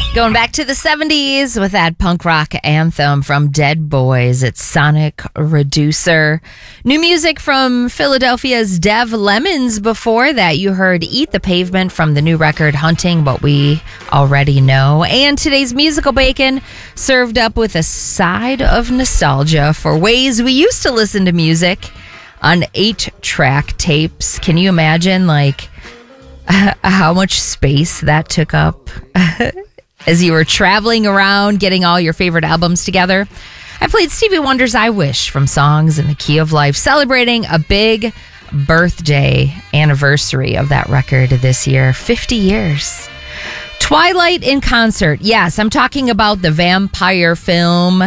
Going back to the 70s with that punk rock anthem from Dead Boys. It's Sonic Reducer. New music from Philadelphia's Dev Lemons. Before that, you heard Eat the Pavement from the new record Hunting What We Already Know. And today's musical bacon served up with a side of nostalgia for ways we used to listen to music on 8-track tapes. Can you imagine, how much space that took up as you were traveling around getting all your favorite albums together? I played Stevie Wonder's I Wish from Songs in the Key of Life, celebrating a big birthday anniversary of that record this year, 50 years. Twilight in Concert. Yes, I'm talking about the vampire film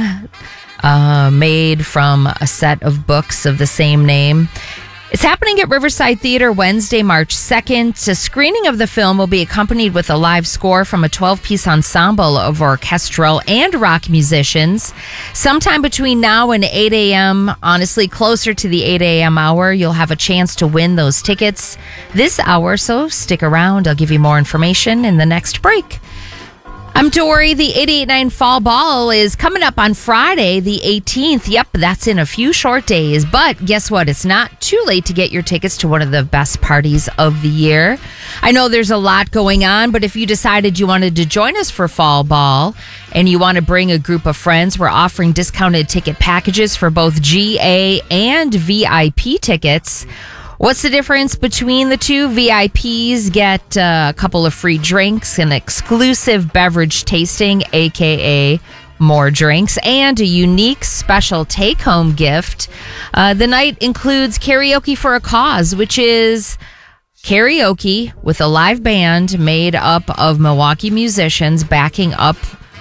made from a set of books of the same name. It's happening at Riverside Theater Wednesday, March 2nd. A screening of the film will be accompanied with a live score from a 12-piece ensemble of orchestral and rock musicians. Sometime between now and 8 a.m., honestly, closer to the 8 a.m. hour, you'll have a chance to win those tickets this hour, so stick around. I'll give you more information in the next break. I'm Dory. The 88.9 Fall Ball is coming up on Friday, the 18th. Yep, that's in a few short days. But guess what? It's not too late to get your tickets to one of the best parties of the year. I know there's a lot going on, but if you decided you wanted to join us for Fall Ball and you want to bring a group of friends, we're offering discounted ticket packages for both GA and VIP tickets. What's the difference between the two? VIPs get a couple of free drinks, an exclusive beverage tasting, aka more drinks, and a unique special take-home gift. The night includes Karaoke for a Cause, which is karaoke with a live band made up of Milwaukee musicians backing up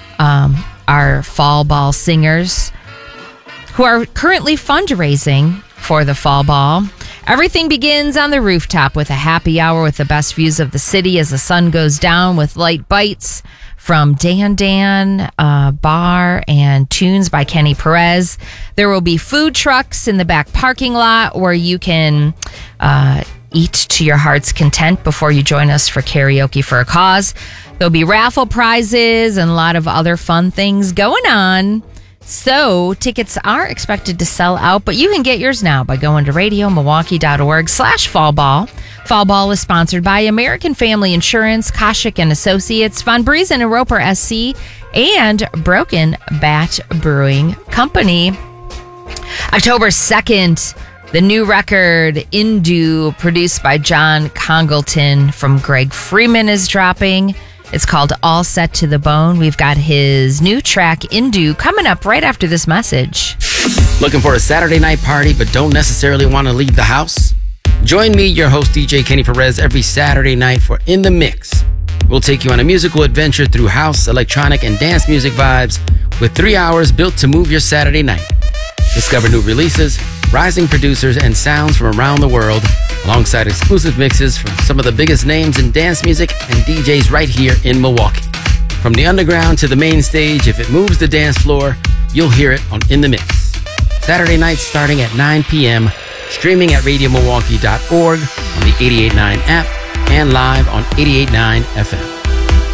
our Fall Ball singers who are currently fundraising for the Fall Ball. Everything begins on the rooftop with a happy hour with the best views of the city as the sun goes down, with light bites from Dan Dan Bar and tunes by Kenny Perez. There will be food trucks in the back parking lot where you can eat to your heart's content before you join us for Karaoke for a Cause. There'll be raffle prizes and a lot of other fun things going on. So tickets are expected to sell out, but you can get yours now by going to radiomilwaukee.org/fallball. Fall Ball is sponsored by American Family Insurance, Koshik and Associates, Von Briesen and Roper SC, and Broken Bat Brewing Company. October 2nd, the new record, Indu, produced by John Congleton from Greg Freeman, is dropping. It's called All Set to the Bone. We've got his new track, Indu, coming up right after this message. Looking for a Saturday night party but don't necessarily want to leave the house? Join me, your host, DJ Kenny Perez, every Saturday night for In the Mix. We'll take you on a musical adventure through house, electronic, and dance music vibes with 3 hours built to move your Saturday night. Discover new releases, rising producers, and sounds from around the world, alongside exclusive mixes from some of the biggest names in dance music and DJs right here in Milwaukee. From the underground to the main stage, if it moves the dance floor, you'll hear it on In the Mix. Saturday nights starting at 9 p.m., streaming at radiomilwaukee.org, on the 88.9 app, and live on 88.9 FM.